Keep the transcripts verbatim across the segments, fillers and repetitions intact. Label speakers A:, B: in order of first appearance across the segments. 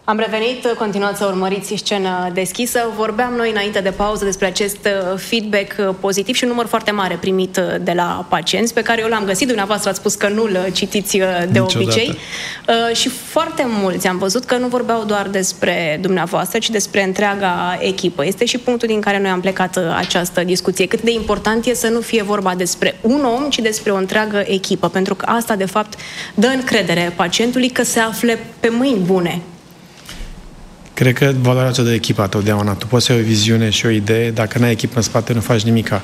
A: Am revenit, continuați să urmăriți Scenă Deschisă. Vorbeam noi înainte de pauză despre acest feedback pozitiv și un număr foarte mare primit de la pacienți, pe care eu l-am găsit. Dumneavoastră ați spus că nu-l citiți de Niciodată. obicei. Și foarte mulți am văzut că nu vorbeau doar despre dumneavoastră, ci despre întreaga echipă. Este și punctul din care noi am plecat această discuție. Cât de important e să nu fie vorba despre un om, ci despre o întreagă echipă. Pentru că asta, de fapt, dă încredere pacientului că se afle pe mâini bune.
B: Cred că valoarea cea de echipă totdeauna. Tu poți să ai o viziune și o idee, dacă n-ai echipă în spate, nu faci nimica.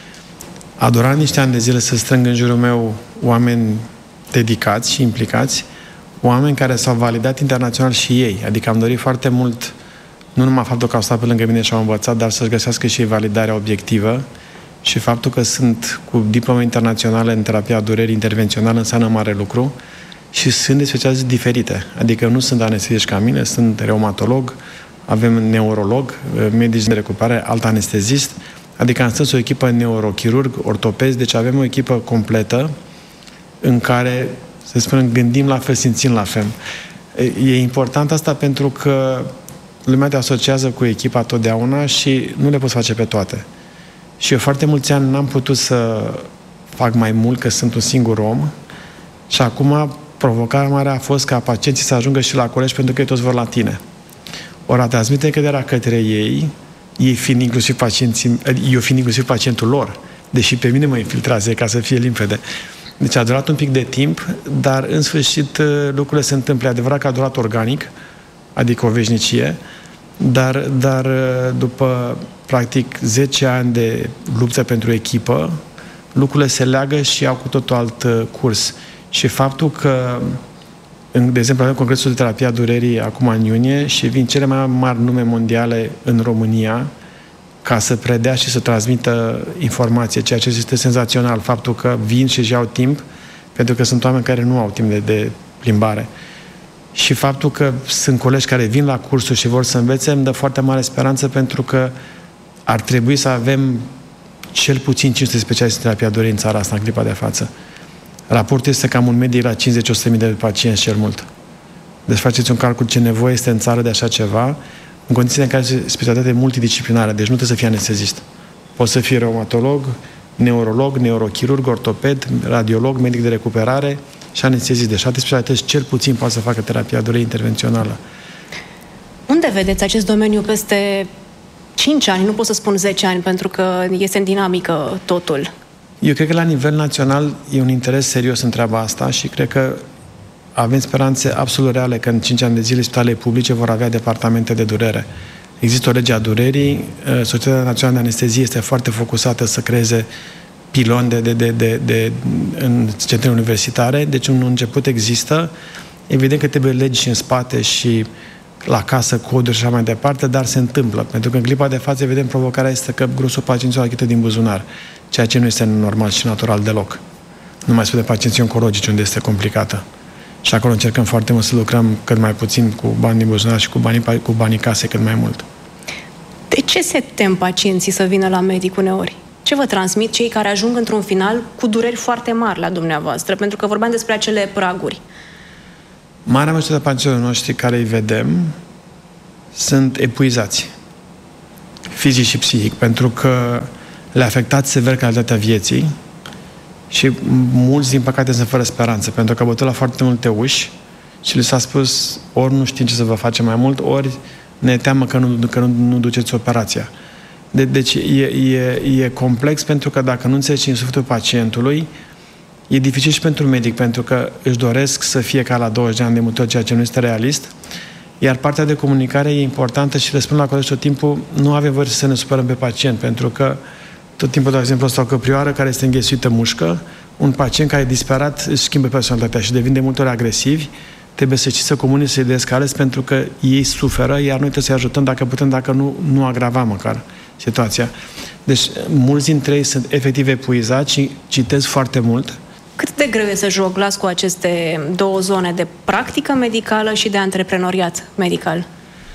B: A durat niște ani de zile să strâng în jurul meu oameni dedicați și implicați, oameni care s-au validat internațional și ei. Adică am dorit foarte mult, nu numai faptul că au stat pe lângă mine și au învățat, dar să-și găsească și ei validarea obiectivă și faptul că sunt cu diplome internaționale în terapia durerii intervențională înseamnă mare lucru. Și sunt de specialități diferite. Adică nu sunt anesteziști ca mine, sunt reumatolog, avem neurolog, medici de recuperare, alt anestezist. Adică am strâns o echipă neurochirurg, ortopezi, deci avem o echipă completă în care, să spunem, gândim la fel, simțim la fel. E important asta pentru că lumea te asociază cu echipa totdeauna și nu le poți face pe toate. Și eu foarte mulți ani n-am putut să fac mai mult, că sunt un singur om și acum provocarea mare a fost ca pacienții să ajungă și la colegi pentru că ei toți vor la tine. Ori a transmite încrederea către ei, ei fiind inclusiv pacienții, eu fiind inclusiv pacientul lor, deși pe mine mă infiltrase ca să fie limpede. Deci a durat un pic de timp, dar în sfârșit lucrurile se întâmplă. E adevărat că a durat organic, adică o veșnicie, dar, dar după practic zece ani de luptă pentru echipă, lucrurile se leagă și au cu totul alt curs. Și faptul că, de exemplu, avem Congresul de Terapie a Durerii acum în iunie și vin cele mai mari nume mondiale în România ca să predea și să transmită informație, ceea ce este senzațional. Faptul că vin și își iau timp, pentru că sunt oameni care nu au timp de, de plimbare. Și faptul că sunt colegi care vin la cursuri și vor să învețe, îmi dă foarte mare speranță, pentru că ar trebui să avem cel puțin cinci sute specialiști în terapia durerii în țara asta, în clipa de față. Raportul este cam un medic la cincizeci la o sută de mii de pacienți cel mult. Deci faceți un calcul ce nevoie este în țară de așa ceva, în condițiile în care este specialitate multidisciplinară, deci nu trebuie să fii anestezist. Poți să fii reumatolog, neurolog, neurochirurg, ortoped, radiolog, medic de recuperare și anestezist. Deci alte specialități cel puțin poate să facă terapia durerii intervențională.
A: Unde vedeți acest domeniu peste cinci ani? Nu pot să spun zece ani, pentru că este în dinamică totul.
B: Eu cred că la nivel național e un interes serios în treaba asta și cred că avem speranțe absolut reale că în cinci ani de zile spitalele publice vor avea departamente de durere. Există o lege a durerii, Societatea Națională de Anestezie este foarte focusată să creeze piloni de, de, de, de, de, în centre universitare, deci un început există. Evident că trebuie legi și în spate și la casă, coduri și așa mai departe, dar se întâmplă. Pentru că în clipa de față, vedem, provocarea este că grosul pacienților achită din buzunar, ceea ce nu este normal și natural deloc. Nu mai spune de pacienții oncologici, unde este complicată. Și acolo încercăm foarte mult să lucrăm cât mai puțin cu bani din buzunar și cu banii, cu banii case cât mai mult.
A: De ce se tem pacienții să vină la medic uneori? Ce vă transmit cei care ajung într-un final cu dureri foarte mari la dumneavoastră? Pentru că vorbeam despre acele praguri.
B: Marea majoritate a pacienților noștri care îi vedem sunt epuizați, fizic și psihic, pentru că le-a afectat sever calitatea vieții și mulți, din păcate, sunt fără speranță, pentru că au bătut la foarte multe uși și li s-a spus ori nu știm ce să vă facem mai mult, ori ne teamă că nu, că nu, nu duceți operația. De, deci e, e, e complex, pentru că dacă nu înțelegi în sufletul pacientului, e dificil și pentru medic, pentru că își doresc să fie ca la douăzeci de ani de multe ori, ceea ce nu este realist. Iar partea de comunicare e importantă și le spun la colegi tot timpul, nu avem voie să ne supărăm pe pacient, pentru că tot timpul, de exemplu, asta o căprioară care este înghesuită mușcă, un pacient care e disperat își schimbă personalitatea și devin de multe ori agresivi, trebuie să știți să comunici, să-i descalezi, pentru că ei suferă, iar noi trebuie să-i ajutăm dacă putem, dacă nu, nu agrava măcar situația. Deci, mulți dintre ei sunt efectiv epuizați și citesc foarte mult.
A: Cât de greu e să jonglați cu aceste două zone de practică medicală și de antreprenoriat medical?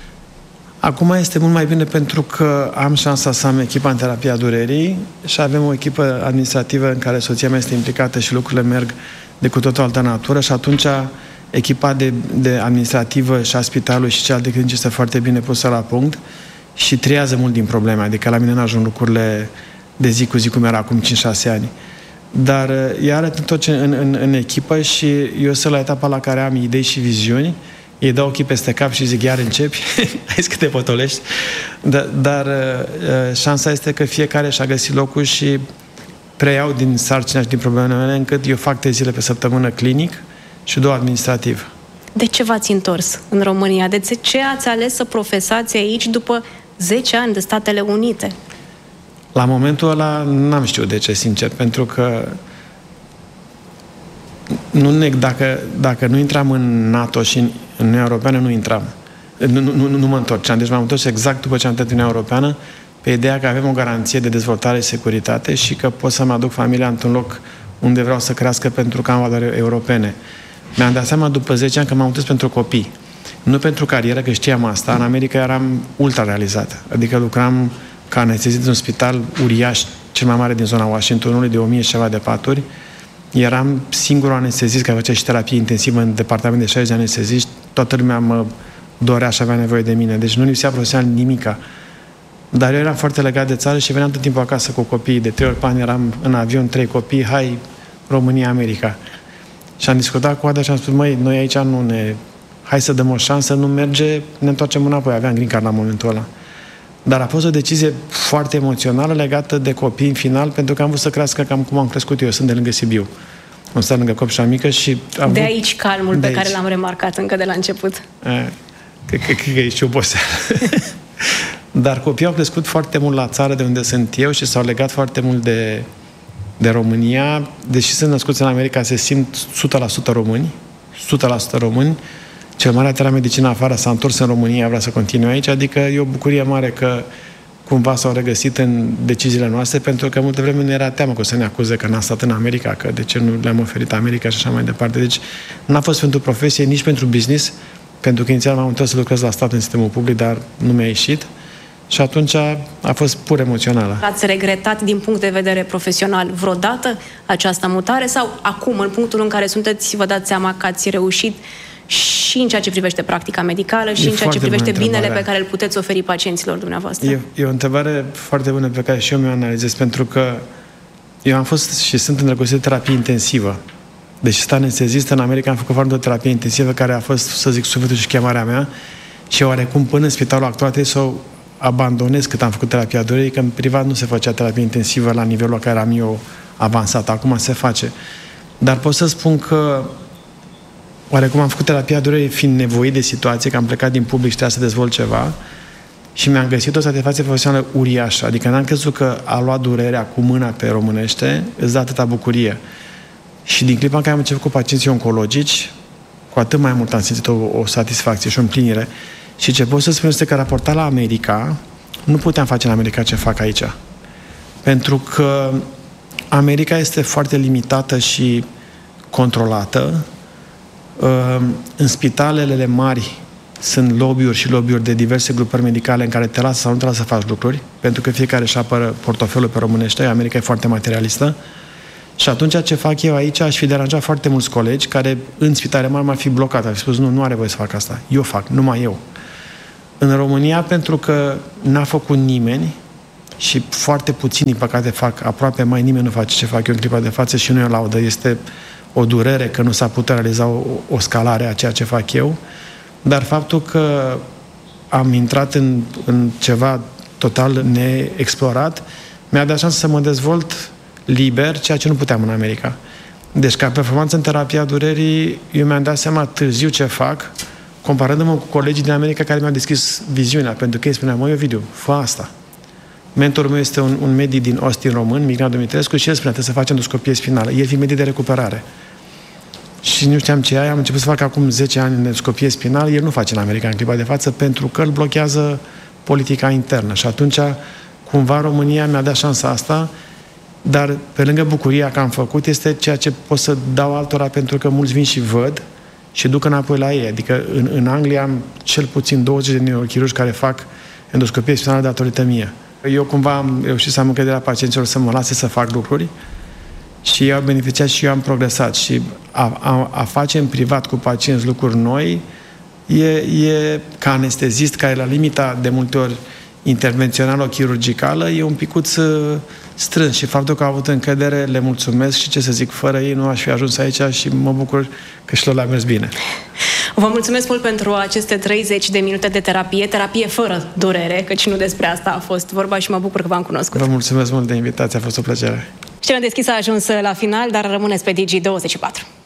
B: Acum este mult mai bine, pentru că am șansa să am echipa în terapia durerii și avem o echipă administrativă în care soția mea este implicată și lucrurile merg de cu totul altă natură și atunci echipa de, de administrativă și a spitalului și cealaltă clinici este foarte bine pusă la punct și triază mult din probleme, adică la mine n-ajung lucrurile de zi cu zi cum era acum cinci șase ani. Dar ea arăt tot ce în, în, în echipă și eu sunt la etapa la care am idei și viziuni, ei dau ochii peste cap și zic, iar începi, hai că te potolești. Dar, dar șansa este că fiecare și-a găsit locul și preiau din sarcina și din problemele mele, încât eu fac trei zile pe săptămână clinic și două administrativ.
A: De ce v-ați întors în România? De ce ați ales să profesați aici după zece ani de Statele Unite?
B: La momentul ăla n-am știut de ce, sincer, pentru că nu neg, dacă, dacă nu intram în NATO și în Uniunea Europeană, nu intram. Nu, nu, nu, nu mă întorceam. Deci m-am întors exact după ce am intrat în Uniunea Europeană, pe ideea că avem o garanție de dezvoltare și securitate și că pot să-mi aduc familia într-un loc unde vreau să crească pentru că am valori europene. Mi-am dat seama după zece ani că m-am întors pentru copii. Nu pentru carieră, că știam asta. În America eram ultra realizat. Adică lucram ca anestezist într-un spital uriaș, cel mai mare din zona Washingtonului, de o mie și ceva de paturi. Eram singurul anestezist care făcea și terapie intensivă în departament de șaizeci de anesteziști. Toată lumea mă dorea și avea nevoie de mine. Deci nu lipsea profesional nimica. Dar eu eram foarte legat de țară și veneam tot timpul acasă cu copiii. De trei ori pe an eram în avion, trei copii, hai, România, America. Și am discutat cu Ada și am spus, măi, noi aici nu ne... Hai să dăm o șansă, nu merge, ne întoarcem înapoi. Aveam green card la momentul ăla. Dar a fost o decizie foarte emoțională legată de copii în final, pentru că am vrut să crească cam cum am crescut eu. Eu sunt de lângă Sibiu. Am stat lângă Copșa Mică și... Am
A: de
B: vrut...
A: aici calmul de pe aici. Care l-am remarcat încă de la început.
B: Cred că, că e și oboseală. Dar copiii au crescut foarte mult la țară de unde sunt eu și s-au legat foarte mult de, de România. Deși sunt născuți în America, se simt o sută la sută români. o sută la sută români. Cel mare a terminat medicină afară, s-a întors în România, vrea să continue aici, adică e o bucurie mare că cumva s-au regăsit în deciziile noastre, pentru că multă vreme nu era teamă că o să ne acuze că n-a stat în America, că de ce nu le-am oferit America și așa mai departe. Deci n-a fost pentru profesie, nici pentru business, pentru că inițial m-am întors să lucrez la stat în sistemul public, dar nu mi-a ieșit. Și atunci a fost pur emoțională.
A: Ați regretat din punct de vedere profesional vreodată această mutare sau acum, în punctul în care sunteți, vă dați seama că ați reușit și în ceea ce privește practica medicală și e în ceea ce privește binele pe care îl puteți oferi pacienților dumneavoastră?
B: E, e o întrebare foarte bună pe care și eu mi-o analizez, pentru că eu am fost și sunt îndrăgostit de terapie intensivă. Deci sunt anestezist în America, am făcut foarte o terapie intensivă care a fost, să zic, sufletul și chemarea mea și oarecum până în spitalul actual trebuie să o abandonez cât am făcut terapia durerii, că în privat nu se făcea terapie intensivă la nivelul la care am eu avansat. Acum se face. Dar pot să spun că oarecum am făcut terapia durerii fiind nevoit de situație, că am plecat din public și trebuia să dezvolt ceva și mi-am găsit o satisfacție profesională uriașă. Adică n-am crezut că a luat durerea cu mâna pe românește îți dă atâta bucurie. Și din clipa în care am început cu pacienții oncologici, cu atât mai mult am simțit o, o satisfacție și o împlinire. Și ce pot să spun este că raportat la America, nu puteam face în America ce fac aici. Pentru că America este foarte limitată și controlată. În spitalele mari sunt lobby-uri și lobby-uri de diverse grupări medicale în care te lasă sau nu te lasă să faci lucruri, pentru că fiecare își apără portofelul pe românește. America e foarte materialistă. Și atunci ce fac eu aici, aș fi deranjat foarte mulți colegi care în spitale mari m-ar fi blocat. Ar fi spus, nu, nu are voie să fac asta. Eu fac, numai eu. În România, pentru că n-a făcut nimeni și foarte puțini, păcate, fac, aproape mai nimeni nu face ce fac eu în clipa de față și nu e o laudă. Este o durere că nu s-a putut realiza o, o scalare a ceea ce fac eu, dar faptul că am intrat în, în ceva total neexplorat mi-a dat șansă să mă dezvolt liber, ceea ce nu puteam în America. Deci, ca performanță în terapia durerii, eu mi-am dat seama târziu ce fac, comparându-mă cu colegii din America care mi-au deschis viziunea, pentru că ei spuneau, măi, Ovidiu, fă asta. Mentorul meu este un, un medic din Austin român, Mignat Dumitrescu, și el spunea, trebuie să faci endoscopie spinală. El fiind medic de recuperare. Și nu știam ce e, am început să fac acum zece ani endoscopie spinală, el nu face în America în clipa de față, pentru că îl blochează politica internă. Și atunci, cumva, România mi-a dat șansa asta, dar pe lângă bucuria că am făcut, este ceea ce pot să dau altora, pentru că mulți vin și văd și duc înapoi la ei. Adică în, în Anglia am cel puțin douăzeci de neurochirurgi care fac endoscopie spinală datorită mie. Eu cumva am reușit să am încredere la pacienților să mă lase să fac lucruri și ei au beneficiat și eu am progresat. Și a, a, a face în privat cu pacienți lucruri noi e, e ca anestezist, care la limita de multe ori intervențională-chirurgicală, e un picuț strâns și faptul că au avut încredere, le mulțumesc și ce să zic, fără ei nu aș fi ajuns aici și mă bucur că și lor le-a mers bine.
A: Vă mulțumesc mult pentru aceste treizeci de minute de terapie, terapie fără durere, căci nu despre asta a fost vorba și mă bucur că v-am cunoscut.
B: Vă mulțumesc mult de invitație, a fost o plăcere.
A: Scena deschisă a ajuns la final, dar rămâneți pe Digi douăzeci și patru.